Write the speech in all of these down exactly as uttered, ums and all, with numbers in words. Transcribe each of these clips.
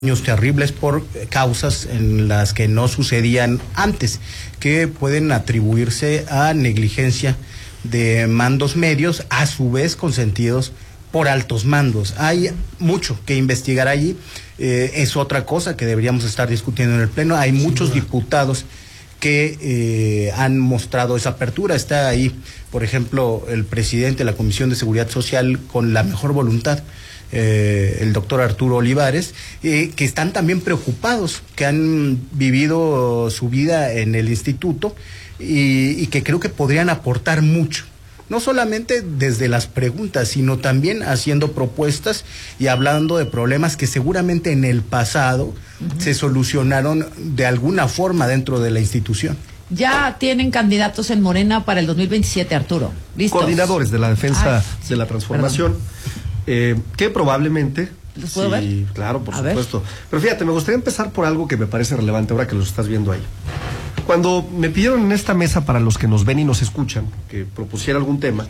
daños terribles por causas en las que no sucedían antes, que pueden atribuirse a negligencia de mandos medios, a su vez consentidos por altos mandos. Hay mucho que investigar allí, eh, es otra cosa que deberíamos estar discutiendo en el Pleno. Hay muchos sí, diputados que eh, han mostrado esa apertura. Está ahí, por ejemplo, el presidente de la Comisión de Seguridad Social con la mejor voluntad, eh, el doctor Arturo Olivares, eh, que están también preocupados, que han vivido su vida en el instituto y, y que creo que podrían aportar mucho. No solamente desde las preguntas, sino también haciendo propuestas y hablando de problemas que seguramente en el pasado uh-huh. se solucionaron de alguna forma dentro de la institución. Ya tienen candidatos en Morena para el dos mil veintisiete, Arturo. ¿Listos? Coordinadores de la defensa Ay, de la transformación, eh, que probablemente... ¿Los puedo sí, ver? Claro, por A supuesto. ver. Pero fíjate, me gustaría empezar por algo que me parece relevante ahora que los estás viendo ahí. Cuando me pidieron en esta mesa, para los que nos ven y nos escuchan, que propusiera algún tema,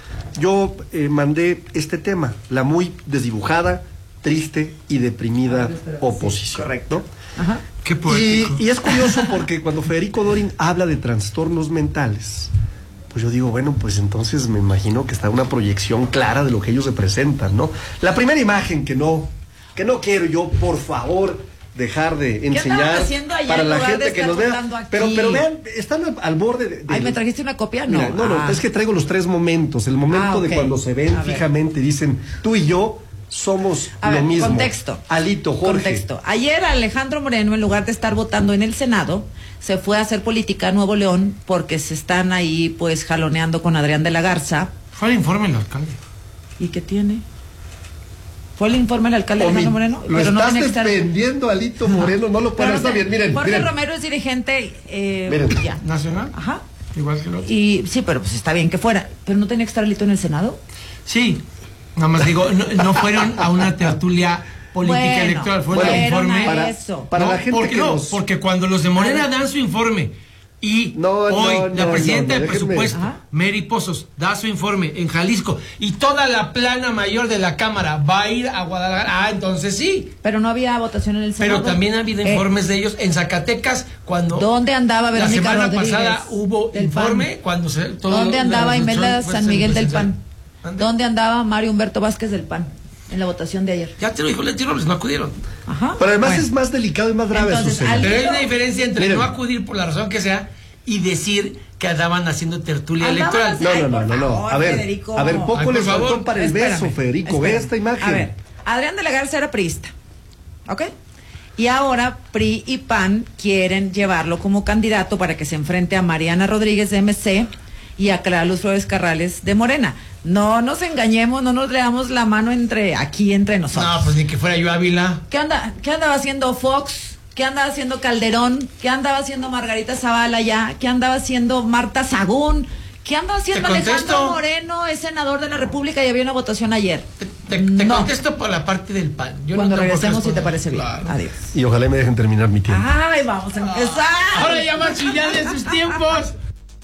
yo eh, mandé este tema, la muy desdibujada, triste y deprimida oposición. Correcto. Ajá. Qué poético. Y, y es curioso porque cuando Federico Dorin habla de trastornos mentales, pues yo digo, bueno, pues entonces me imagino que está una proyección clara de lo que ellos representan, ¿no? La primera imagen que no, que no quiero yo, por favor, dejar de enseñar para la gente que nos vea, pero pero vean, están al, al borde de, de Ay, ¿me trajiste una copia? No, mira, no, no, ah. es que traigo los tres momentos, el momento ah, okay. de cuando se ven fijamente y dicen, tú y yo somos a lo ver, mismo. Contexto. Alito, Jorge. Contexto. Ayer Alejandro Moreno, en lugar de estar votando en el Senado, se fue a hacer política a Nuevo León porque se están ahí pues jaloneando con Adrián de la Garza. Fue el informe del alcalde. ¿Y qué tiene? ¿Fue el informe del alcalde Alejandro Moreno? Lo pero estás no defendiendo, estar... Alito Moreno, no lo puede. Está bien, miren. Jorge miren. Romero es dirigente eh, miren. ya. ¿Nacional? Ajá. Igual que el otro. Y sí, pero pues está bien que fuera. ¿Pero no tenía que estar Alito en el Senado? Sí. Nada más digo, no, no fueron a una tertulia política bueno, electoral, fue bueno, un informe. Para, eso. para no, la gente porque, que no, nos... porque cuando los de Morena dan su informe y no, hoy no, la no, presidenta no, no, del presupuesto, Ajá. Mary Pozos, da su informe en Jalisco y toda la plana mayor de la Cámara va a ir a Guadalajara, ah, entonces sí. Pero no había votación en el Senado. Pero también ha habido eh, informes de ellos en Zacatecas cuando... ¿Dónde andaba Verónica La semana Rodríguez pasada hubo informe P A N? cuando se... Todo ¿Dónde andaba Imelda fue San Miguel del P A N? ¿Ande? ¿Dónde andaba Mario Humberto Vázquez del P A N? En la votación de ayer. Ya te lo dijo Leti Robles, no acudieron. Ajá. Pero además bueno. es más delicado y más grave. Entonces, Susana. Pero hay una diferencia entre Miren. no acudir por la razón que sea y decir que andaban haciendo tertulia Andaban electoral. haciendo- No, no, no, no, no. favor, A ver, Federico. a ver, poco Ay, por les faltó favor. para el Espérame, beso, Federico. espérame. Ve esta imagen. A ver, Adrián de la Garza era priista, ¿ok? Y ahora P R I y P A N quieren llevarlo como candidato para que se enfrente a Mariana Rodríguez de M C y a Clara Luz Flores Carrales de Morena. No nos engañemos, no nos leamos la mano entre aquí entre nosotros. No, pues ni que fuera yo Ávila. ¿Qué anda, qué andaba haciendo Fox? ¿Qué andaba haciendo Calderón? ¿Qué andaba haciendo Margarita Zavala ya? ¿Qué andaba haciendo Marta Sagún? ¿Qué andaba haciendo Te Alejandro contesto. Moreno? Es senador de la República y había una votación ayer. Te, te, te No. contesto por la parte del P A N. Yo Cuando no tengo regresemos, por si qué te parece bien. responder. Adiós. Y ojalá me dejen terminar mi tiempo. Ay, vamos a empezar. Ahora ya más ya de sus tiempos.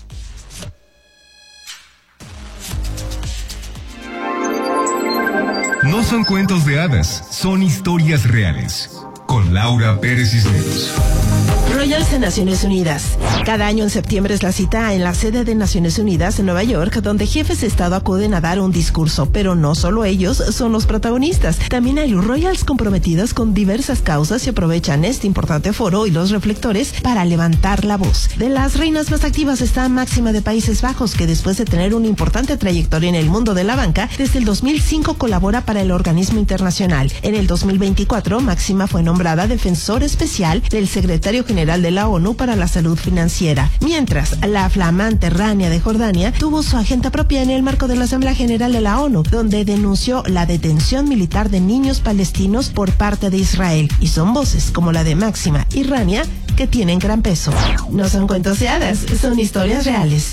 No son cuentos de hadas, son historias reales. Con Laura Pérez Cisneros. Royals de Naciones Unidas. Cada año en septiembre es la cita en la sede de Naciones Unidas en Nueva York, donde jefes de Estado acuden a dar un discurso, pero no solo ellos son los protagonistas. También hay Royals comprometidos con diversas causas y aprovechan este importante foro y los reflectores para levantar la voz. De las reinas más activas está Máxima de Países Bajos, que después de tener una importante trayectoria en el mundo de la banca, desde el dos mil cinco colabora para el organismo internacional. En el dos mil veinticuatro, Máxima fue nombrada defensor especial del secretario general de la ONU para la salud financiera, mientras la flamante Rania de Jordania tuvo su agenda propia en el marco de la Asamblea General de la ONU, donde denunció la detención militar de niños palestinos por parte de Israel, y son voces como la de Máxima y Rania que tienen gran peso. No son cuentos de hadas, son historias reales.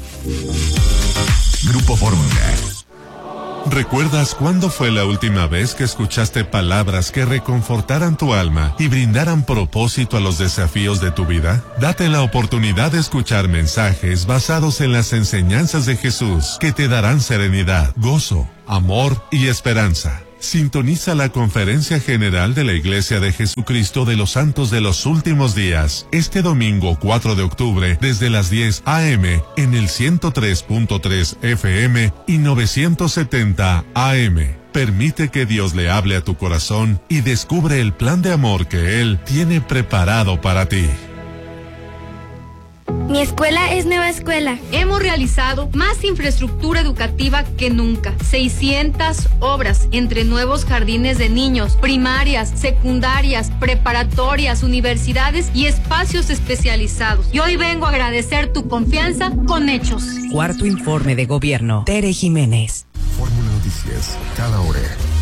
Grupo Fórmula. ¿Recuerdas cuándo fue la última vez que escuchaste palabras que reconfortaran tu alma y brindaran propósito a los desafíos de tu vida? Date la oportunidad de escuchar mensajes basados en las enseñanzas de Jesús que te darán serenidad, gozo, amor y esperanza. Sintoniza la Conferencia General de la Iglesia de Jesucristo de los Santos de los Últimos Días, este domingo cuatro de octubre, desde las diez a eme, en el ciento tres punto tres efe eme y novecientos setenta a eme. Permite que Dios le hable a tu corazón y descubre el plan de amor que Él tiene preparado para ti. Mi escuela es Nueva Escuela. Hemos realizado más infraestructura educativa que nunca. seiscientas obras entre nuevos jardines de niños, primarias, secundarias, preparatorias, universidades y espacios especializados. Y hoy vengo a agradecer tu confianza con hechos. Cuarto informe de gobierno. Tere Jiménez. Fórmula Noticias, cada hora.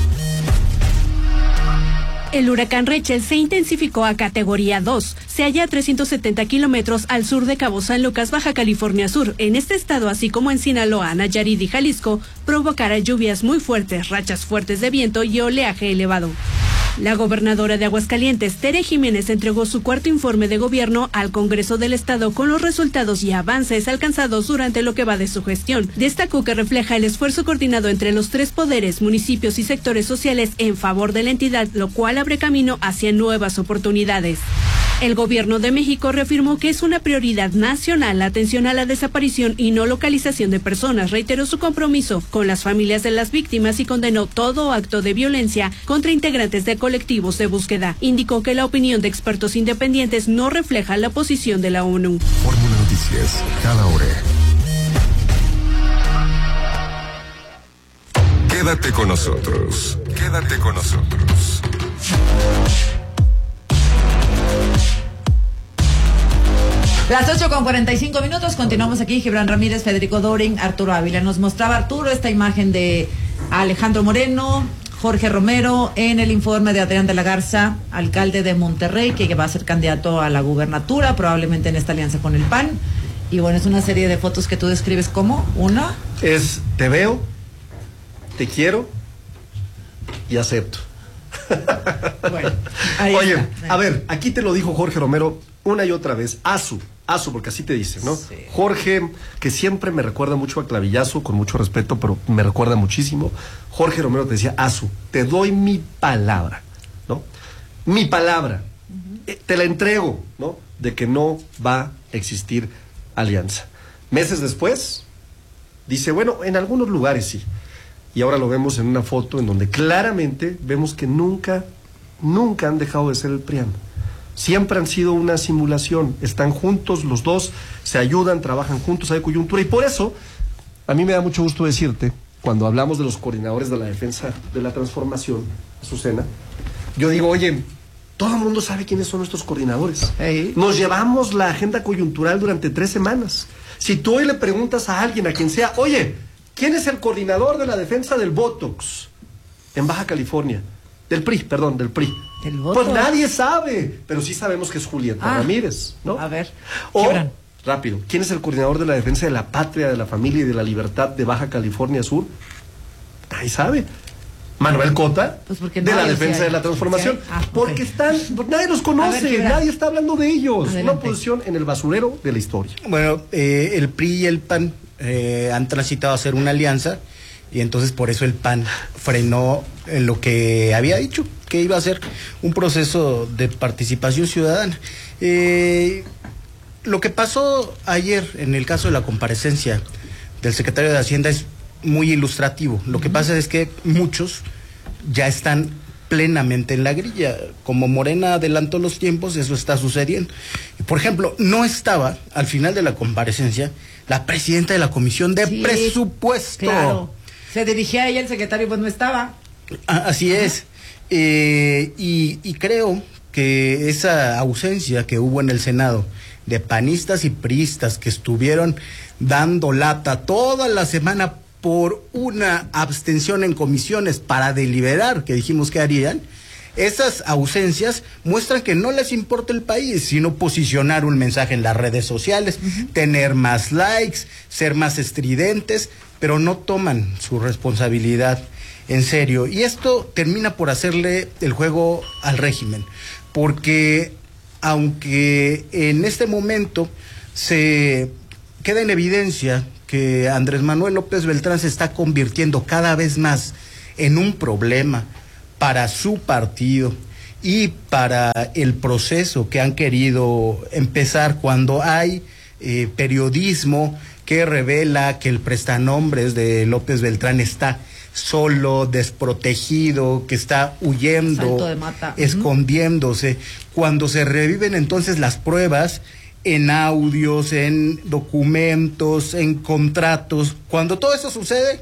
El huracán Rachel se intensificó a categoría dos. Se halla a trescientos setenta kilómetros al sur de Cabo San Lucas, Baja California Sur. En este estado, así como en Sinaloa, Nayarit y Jalisco, provocará lluvias muy fuertes, rachas fuertes de viento y oleaje elevado. La gobernadora de Aguascalientes, Tere Jiménez, entregó su cuarto informe de gobierno al Congreso del Estado con los resultados y avances alcanzados durante lo que va de su gestión. Destacó que refleja el esfuerzo coordinado entre los tres poderes, municipios y sectores sociales en favor de la entidad, lo cual abre camino hacia nuevas oportunidades. El gobierno de México reafirmó que es una prioridad nacional la atención a la desaparición y no localización de personas. Reiteró su compromiso con las familias de las víctimas y condenó todo acto de violencia contra integrantes de colectivos de búsqueda. Indicó que la opinión de expertos independientes no refleja la posición de la ONU. Fórmula Noticias, cada hora. Quédate con nosotros. Quédate con nosotros. Las ocho con cuarenta y cinco minutos, continuamos aquí. Gibran Ramírez, Federico Dorin, Arturo Ávila. Nos mostraba Arturo esta imagen de Alejandro Moreno, Jorge Romero, en el informe de Adrián de la Garza, alcalde de Monterrey, que va a ser candidato a la gubernatura, probablemente en esta alianza con el P A N. Y bueno, es una serie de fotos que tú describes como una. Es, te veo, te quiero y acepto. Bueno, ahí Oye, está. a ver, aquí te lo dijo Jorge Romero una y otra vez, Azu, Azu, porque así te dice, ¿no? Sí. Jorge, que siempre me recuerda mucho a Clavillazo, con mucho respeto, pero me recuerda muchísimo. Jorge Romero te decía, Azu, te doy mi palabra, ¿no? Mi palabra, uh-huh. eh, te la entrego, ¿no? De que no va a existir alianza. Meses después, dice, bueno, en algunos lugares sí. Y ahora lo vemos en una foto en donde claramente vemos que nunca, nunca han dejado de ser el P R I A N. Siempre han sido una simulación, están juntos los dos, se ayudan, trabajan juntos, hay coyuntura, y por eso a mí me da mucho gusto decirte, cuando hablamos de los coordinadores de la defensa de la transformación, Azucena, yo digo, oye, todo el mundo sabe quiénes son nuestros coordinadores. Hey. Nos llevamos la agenda coyuntural durante tres semanas. Si tú hoy le preguntas a alguien, a quien sea, oye, ¿quién es el coordinador de la defensa del Botox en Baja California? Del P R I, perdón, del P R I. ¿Del Botox? Pues nadie sabe, pero sí sabemos que es Julieta Ah, Ramírez, ¿no? A ver, O, Gibran. rápido, ¿quién es el coordinador de la defensa de la patria, de la familia y de la libertad de Baja California Sur? Nadie sabe. Manuel Cota, Pues porque de no la hay, defensa sí hay. de la transformación. ¿Sí hay? Ah, ok. Porque están, nadie los A conoce, ver, Gibran. nadie está hablando de ellos. Adelante. Una posición en el basurero de la historia. Bueno, eh, el P R I y el P A N eh, han transitado a hacer una alianza y entonces por eso el P A N frenó eh, lo que había dicho, que iba a ser un proceso de participación ciudadana. Eh, lo que pasó ayer en el caso de la comparecencia del secretario de Hacienda es muy ilustrativo. Lo que pasa es que muchos ya están plenamente en la grilla. Como Morena adelantó los tiempos, eso está sucediendo. Por ejemplo, no estaba al final de la comparecencia la presidenta de la Comisión de Sí, Presupuesto. Claro. Se dirigía a ella el secretario, pues no estaba. Ah, así Ajá. es. Eh, y, y creo que esa ausencia que hubo en el Senado de panistas y priistas que estuvieron dando lata toda la semana por una abstención en comisiones para deliberar, que dijimos que harían, esas ausencias muestran que no les importa el país, sino posicionar un mensaje en las redes sociales, uh-huh. tener más likes, ser más estridentes, pero no toman su responsabilidad en serio. Y esto termina por hacerle el juego al régimen, porque aunque en este momento se queda en evidencia que Andrés Manuel López Beltrán se está convirtiendo cada vez más en un problema para su partido y para el proceso que han querido empezar, cuando hay eh, periodismo que revela que el prestanombres de López Beltrán está solo, desprotegido, que está huyendo, de mata. escondiéndose, uh-huh. Cuando se reviven entonces las pruebas en audios, en documentos, en contratos, cuando todo eso sucede,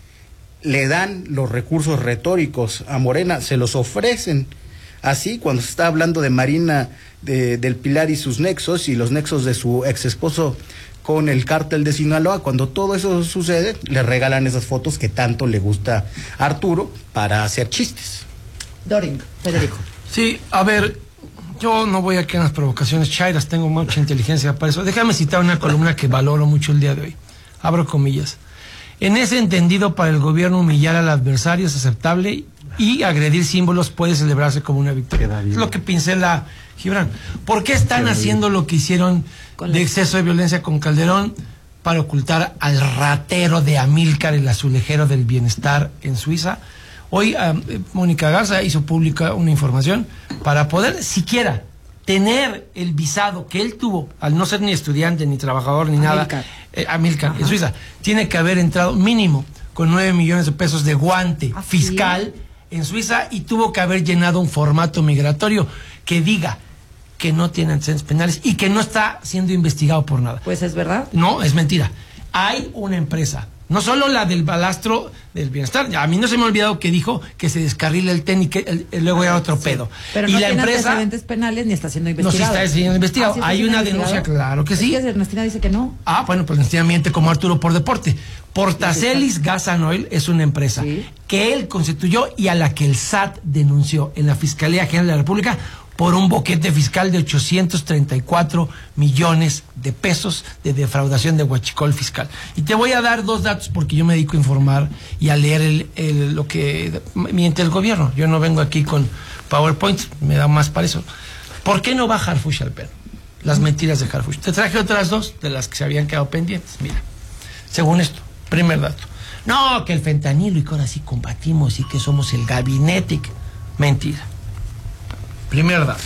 le dan los recursos retóricos a Morena, se los ofrecen. Así, cuando se está hablando de Marina de, del Pilar y sus nexos, y los nexos de su ex esposo con el cártel de Sinaloa, cuando todo eso sucede, le regalan esas fotos que tanto le gusta a Arturo para hacer chistes. Dorin, Federico. Sí, a ver, yo no voy aquí a las provocaciones chairas, tengo mucha inteligencia para eso. Déjame citar una columna que valoro mucho el día de hoy. Abro comillas. En ese entendido, para el gobierno, humillar al adversario es aceptable y agredir símbolos puede celebrarse como una victoria. Es lo que pincela Gibran. ¿Por qué están haciendo lo que hicieron de exceso de violencia con Calderón? Para ocultar al ratero de Amílcar, el azulejero del bienestar en Suiza. Hoy um, Mónica Garza hizo pública una información para poder siquiera tener el visado que él tuvo, al no ser ni estudiante, ni trabajador, ni Amílcar. nada, eh, Amílcar, en Suiza, tiene que haber entrado mínimo con nueve millones de pesos de guante ¿Ah, fiscal sí? en Suiza, y tuvo que haber llenado un formato migratorio que diga que no tiene antecedentes penales y que no está siendo investigado por nada. Pues es verdad. No, es mentira. Hay una empresa, no solo la del balastro del bienestar, a mí no se me ha olvidado que dijo que se descarrila el ten y que el, el, luego era otro sí. pedo. Pero y no la tiene empresa, antecedentes penales ni está siendo investigado. No, sí está siendo investigado. ¿Ah, sí Hay una denuncia, claro que sí. Es que Ernestina dice que no. Ah, bueno, pues Ernestina miente como Arturo por deporte. Portacelis Gas and Oil es una empresa sí. que él constituyó y a la que el S A T denunció en la Fiscalía General de la República por un boquete fiscal de ochocientos treinta y cuatro millones de pesos de defraudación de huachicol fiscal. Y te voy a dar dos datos porque yo me dedico a informar y a leer el, el, lo que miente el gobierno. Yo no vengo aquí con PowerPoint, me da más para eso. ¿Por qué no va Harfuch al perro? Las mentiras de Harfuch. Te traje otras dos de las que se habían quedado pendientes. Mira, según esto, primer dato. No, que el fentanilo y que ahora sí combatimos y que somos el gabinete. Mentira. Primer dato.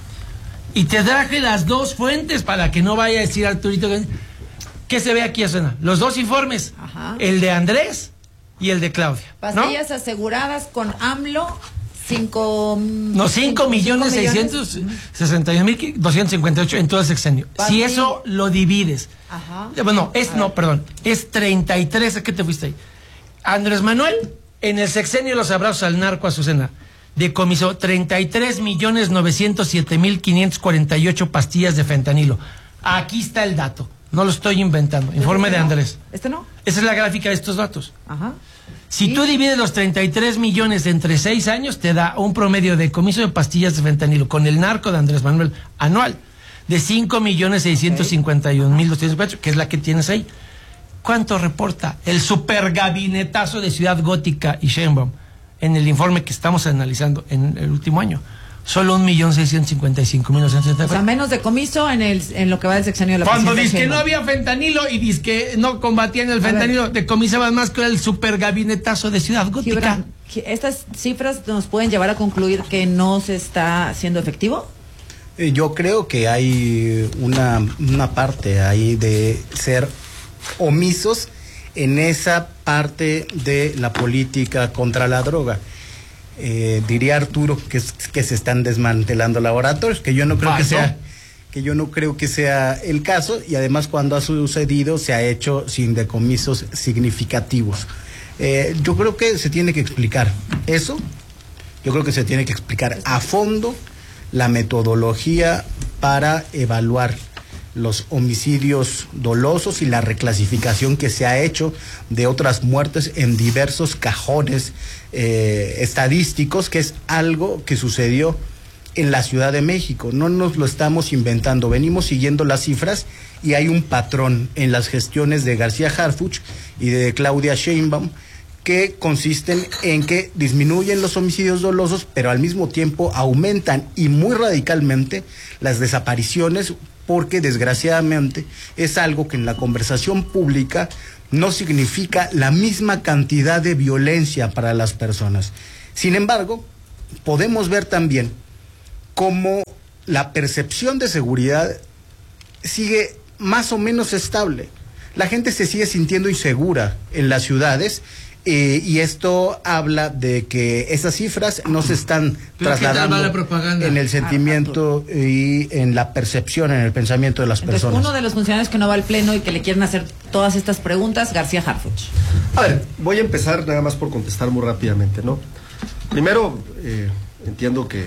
Y te traje las dos fuentes para que no vaya a decir Arturito que, que se ve aquí a escena. Los dos informes. Ajá. El de Andrés y el de Claudia. Pastillas ¿no? aseguradas con AMLO. Cinco... No, cinco millones seiscientos sesenta y un mil doscientos cincuenta y ocho en todo el sexenio. Si eso lo divides. Ajá. Bueno, es, no, perdón. Es treinta y tres. ¿A qué te fuiste ahí? Andrés Manuel, en el sexenio los abrazos al narco, Azucena, decomisó treinta y tres millones novecientos siete mil quinientos cuarenta y ocho pastillas de fentanilo. Aquí está el dato. No lo estoy inventando. Informe ¿Este de no? Andrés. ¿Este no? Esa es la gráfica de estos datos. Ajá. Si ¿Sí? tú divides los treinta y tres millones entre seis años, te da un promedio de decomiso de pastillas de fentanilo con el narco de Andrés Manuel anual de cinco millones seiscientos cincuenta y un mil doscientos cincuenta y ocho, que es la que tienes ahí. ¿Cuánto reporta el supergabinetazo de Ciudad Gótica y Sheinbaum en el informe que estamos analizando en el último año? Solo un millón seiscientos cincuenta y cinco mil novecientos setenta y cuatro. O sea, menos decomiso en el en lo que va del sexenio de la Cuando presidencia. dice que no había fentanilo y dice que no combatían el fentanilo, decomisaban más que el supergabinetazo de Ciudad Gótica. Gibran, ¿estas cifras nos pueden llevar a concluir que no se está haciendo efectivo? Eh, yo creo que hay una, una parte ahí de ser omisos en esa parte de la política contra la droga. Eh, diría Arturo que, que se están desmantelando laboratorios, que yo no creo que sea que yo no creo que sea el caso, y además cuando ha sucedido se ha hecho sin decomisos significativos. Eh, yo creo que se tiene que explicar eso, yo creo que se tiene que explicar a fondo la metodología para evaluar los homicidios dolosos y la reclasificación que se ha hecho de otras muertes en diversos cajones eh, estadísticos, que es algo que sucedió en la Ciudad de México. No nos lo estamos inventando, venimos siguiendo las cifras y hay un patrón en las gestiones de García Harfuch y de Claudia Sheinbaum que consisten en que disminuyen los homicidios dolosos, pero al mismo tiempo aumentan y muy radicalmente las desapariciones porque desgraciadamente es algo que en la conversación pública no significa la misma cantidad de violencia para las personas. Sin embargo, podemos ver también cómo la percepción de seguridad sigue más o menos estable. La gente se sigue sintiendo insegura en las ciudades eh, y esto habla de que esas cifras no se están trasladando en el sentimiento y en la percepción, en el pensamiento de las Entonces, personas. uno de los funcionarios que no va al pleno y que le quieren hacer todas estas preguntas, García Harfuch. A ver, voy a empezar nada más por contestar muy rápidamente, ¿no? Primero, eh, entiendo que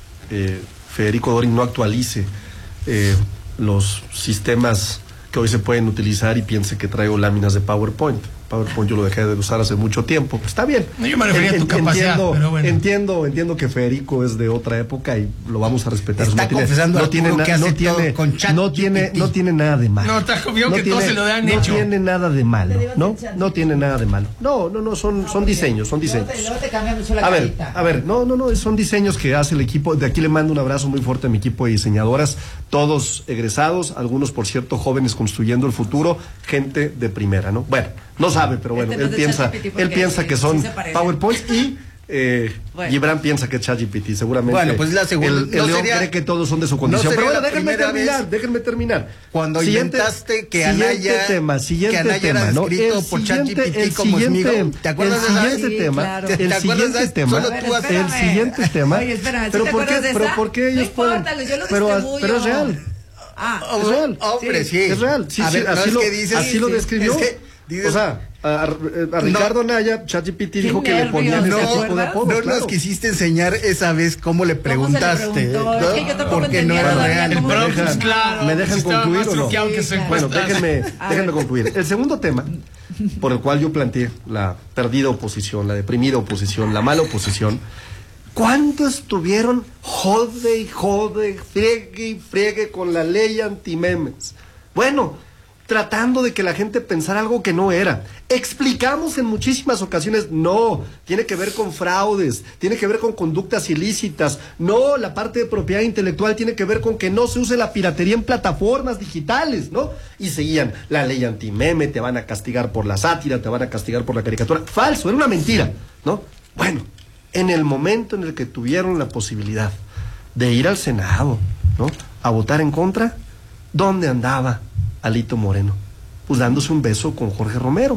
eh, Federico Dorin no actualice eh, los sistemas que hoy se pueden utilizar y piense que traigo láminas de PowerPoint. PowerPoint yo lo dejé de usar hace mucho tiempo. Está bien. No, yo me refería en, a tu capacidad, entiendo, pero bueno. Entiendo, entiendo que Federico es de otra época y lo vamos a respetar. Está no tiene, confesando no tiene, Arturo que no hace tiene, todo con chat no tiene, G P T. no tiene nada de malo. No, está obvio no que tiene, todos se lo han no hecho. No tiene nada de malo, ¿no? No tiene nada de malo. No, no, no, son, son diseños, son diseños. Luego te cambia mucho la A ver, carita. a ver, no, no, no, son diseños que hace el equipo. De aquí le mando un abrazo muy fuerte a mi equipo de diseñadoras, todos egresados, algunos, por cierto, jóvenes construyendo el futuro, gente de primera, ¿no? Bueno, no sabe, pero bueno, Este no él es de piensa, ChatGPT porque él piensa sí, que son sí se parecen. PowerPoint y eh, Bueno. Gibran piensa que es ChatGPT, seguramente. Bueno, pues la segunda- El, el no León sería- cree que todos son de su condición. no pero sería bueno, la déjenme primera terminar, vez déjenme terminar. cuando inventaste que siguiente Anaya- tema, siguiente que Anaya tema, era ¿no? escrito El por siguiente- ChatGPT el como siguiente- Smigo. ¿Te acuerdas el de esa? siguiente Sí, tema, claro. el ¿Te acuerdas de siguiente esa? tema, Solo tú has- el Espérame. siguiente tema. Oye, espérame, ¿sí pero te por qué, acuerdas de pero esa? por qué ellos No pueden, importa, yo lo pero, distribuyo. pero es real. Ah, Es real. Hombre, sí. Es real. Sí, A sí, ver, no así es lo, que dices- así lo sí, describió. es que dices- o sea, a, a- a Ricardo Naya, ChatGPT dijo que le nervios, ponían ¿te ese tipo de acuerdas? apodos. No claro. nos quisiste enseñar esa vez cómo le ¿Cómo se le preguntaste. preguntó? ¿no? Es que yo tampoco Porque no entendía era todavía real. El cómo- pro, ¿Me pues dejan- claro. ¿me dejan estaba concluir más o no? truqueado que Sí, su claro. Bueno, encuesta. déjenme, A déjenme ver. concluir. El segundo tema, por el cual yo planteé la perdida oposición, la deprimida oposición, la mala oposición, ¿cuánto estuvieron jode y jode, friegue y friegue con la ley antimemes? Bueno, tratando de que la gente pensara algo que no era. Explicamos en muchísimas ocasiones, no, tiene que ver con fraudes, tiene que ver con conductas ilícitas, no, la parte de propiedad intelectual tiene que ver con que no se use la piratería en plataformas digitales, ¿no? Y seguían, la ley antimeme, te van a castigar por la sátira, te van a castigar por la caricatura. Falso, era una mentira, ¿no? Bueno, en el momento en el que tuvieron la posibilidad de ir al Senado, ¿no? A votar en contra, ¿dónde andaba Alito Moreno? Pues dándose un beso con Jorge Romero,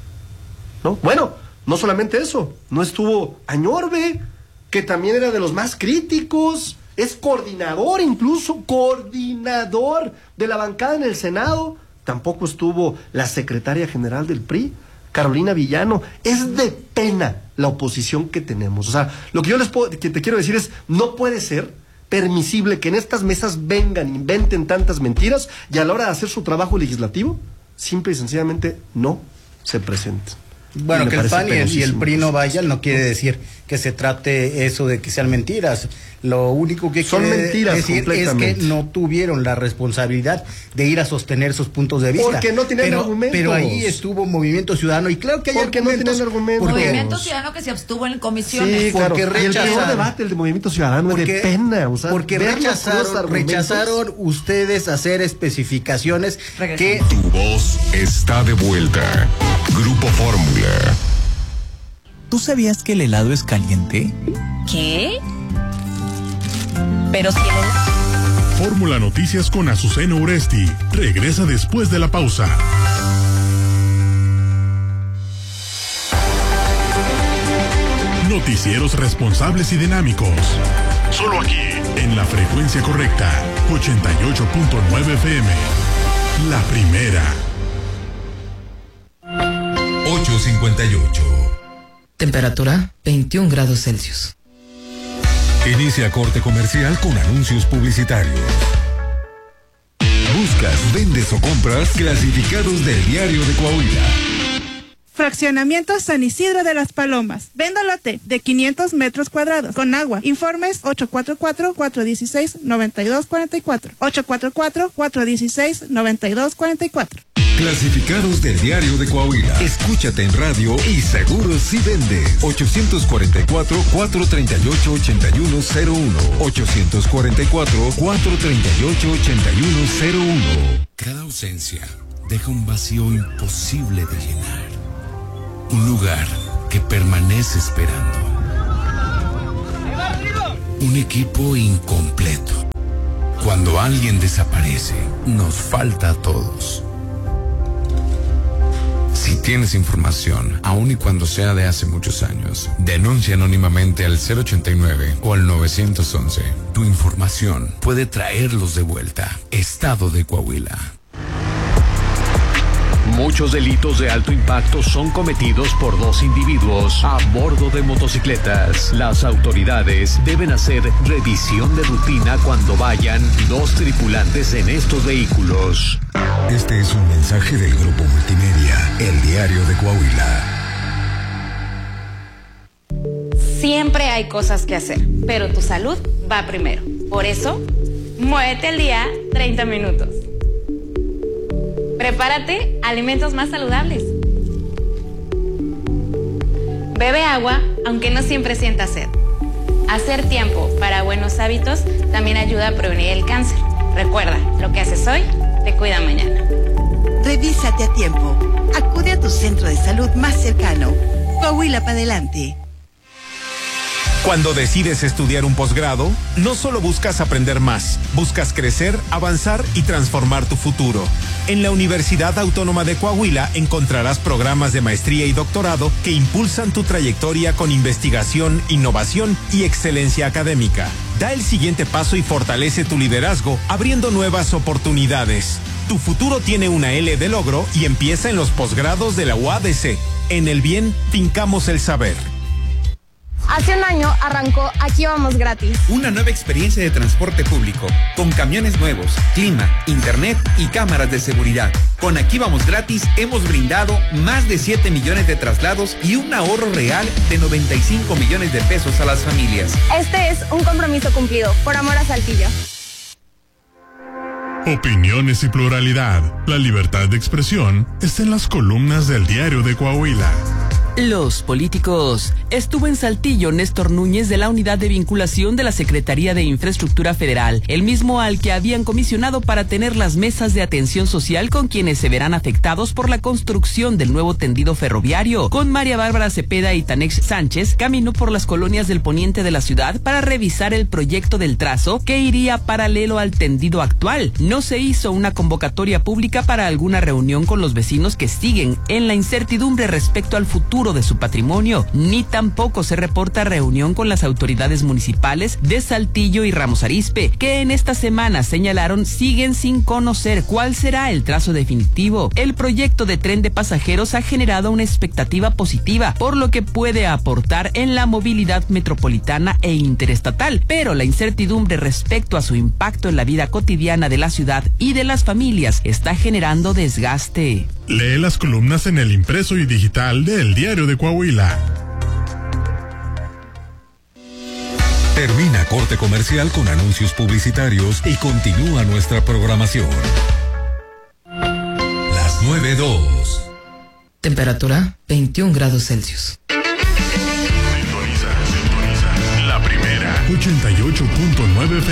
¿no? Bueno, no solamente eso, no estuvo Añorbe, que también era de los más críticos, es coordinador incluso, coordinador de la bancada en el Senado, tampoco estuvo la secretaria general del P R I, Carolina Villano. Es de pena la oposición que tenemos. O sea, lo que yo les puedo, que te quiero decir es, no puede ser permisible que en estas mesas vengan, inventen tantas mentiras y a la hora de hacer su trabajo legislativo, simple y sencillamente no se presenten. Bueno, Y me que el parece P A N y el, y el penosísimo. P R I no vayan no quiere decir que se trate eso de que sean mentiras. Lo único que Son quiere mentiras decir es que completamente. no tuvieron la responsabilidad de ir a sostener sus puntos de vista. Porque no tenían pero, argumentos. Pero ahí estuvo Movimiento Ciudadano y claro que hay Porque no argumentos. tenían argumentos. porque- Movimiento Ciudadano que se abstuvo en comisiones. Sí, claro. porque Y el peor rechazaron. debate, el de Movimiento Ciudadano, es Porque, de pena. O sea, porque ver los puros rechazaron, argumentos. rechazaron ustedes hacer especificaciones que Tu voz está de vuelta. Grupo Fórmula. ¿Tú sabías que el helado es caliente? ¿Qué? Pero si el helado... Fórmula Noticias con Azucena Oresti. Regresa después de la pausa. Noticieros responsables y dinámicos. Solo aquí, en la frecuencia correcta. ochenta y ocho punto nueve F M. La primera. ocho cincuenta y ocho. Temperatura veintiún grados Celsius. Inicia corte comercial con anuncios publicitarios. Buscas, vendes o compras clasificados del Diario de Coahuila. Fraccionamiento San Isidro de las Palomas. Vendo lote de quinientos metros cuadrados con agua. Informes ocho cuatro cuatro, cuatro uno seis, nueve dos cuatro cuatro. ocho cuatro cuatro, cuatro uno seis, nueve dos cuatro cuatro. Clasificados del Diario de Coahuila. Escúchate en radio y seguro si vendes. ochocientos cuarenta y cuatro, cuatrocientos treinta y ocho, ochenta y uno cero uno. ochocientos cuarenta y cuatro, cuatrocientos treinta y ocho, ochenta y uno cero uno. Cada ausencia deja un vacío imposible de llenar. Un lugar que permanece esperando. Un equipo incompleto. Cuando alguien desaparece, nos falta a todos. Si tienes información, aun y cuando sea de hace muchos años, denuncia anónimamente al cero ochenta y nueve o al nueve once. Tu información puede traerlos de vuelta. Estado de Coahuila. Muchos delitos de alto impacto son cometidos por dos individuos a bordo de motocicletas. Las autoridades deben hacer revisión de rutina cuando vayan dos tripulantes en estos vehículos. Este es un mensaje del Grupo Multimedia, El Diario de Coahuila. Siempre hay cosas que hacer, pero tu salud va primero. Por eso, muévete al día treinta minutos. Prepárate alimentos más saludables. Bebe agua, aunque no siempre sientas sed. Hacer tiempo para buenos hábitos también ayuda a prevenir el cáncer. Recuerda, lo que haces hoy te cuida mañana. Revísate a tiempo. Acude a tu centro de salud más cercano. Coahuila para adelante. Cuando decides estudiar un posgrado, no solo buscas aprender más, buscas crecer, avanzar y transformar tu futuro. En la Universidad Autónoma de Coahuila encontrarás programas de maestría y doctorado que impulsan tu trayectoria con investigación, innovación y excelencia académica. Da el siguiente paso y fortalece tu liderazgo, abriendo nuevas oportunidades. Tu futuro tiene una L de logro y empieza en los posgrados de la U A D C. En el bien, fincamos el saber. Hace un año arrancó Aquí Vamos Gratis. Una nueva experiencia de transporte público, con camiones nuevos, clima, internet y cámaras de seguridad. Con Aquí Vamos Gratis hemos brindado más de siete millones de traslados y un ahorro real de noventa y cinco millones de pesos a las familias. Este es un compromiso cumplido, por amor a Saltillo. Opiniones y pluralidad. La libertad de expresión está en las columnas del Diario de Coahuila. Los políticos. Estuvo en Saltillo Néstor Núñez de la Unidad de Vinculación de la Secretaría de Infraestructura Federal, el mismo al que habían comisionado para tener las mesas de atención social con quienes se verán afectados por la construcción del nuevo tendido ferroviario. Con María Bárbara Cepeda y Tanex Sánchez, caminó por las colonias del poniente de la ciudad para revisar el proyecto del trazo que iría paralelo al tendido actual. No se hizo una convocatoria pública para alguna reunión con los vecinos que siguen en la incertidumbre respecto al futuro de su patrimonio, ni tampoco se reporta reunión con las autoridades municipales de Saltillo y Ramos Arizpe, que en esta semana señalaron siguen sin conocer cuál será el trazo definitivo. El proyecto de tren de pasajeros ha generado una expectativa positiva, por lo que puede aportar en la movilidad metropolitana e interestatal, pero la incertidumbre respecto a su impacto en la vida cotidiana de la ciudad y de las familias está generando desgaste. Lee las columnas en el impreso y digital de El Diario de Coahuila. Termina corte comercial con anuncios publicitarios y continúa nuestra programación. Las nueve dos. Temperatura veintiún grados Celsius. Sintoniza, sintoniza. La primera. ochenta y ocho punto nueve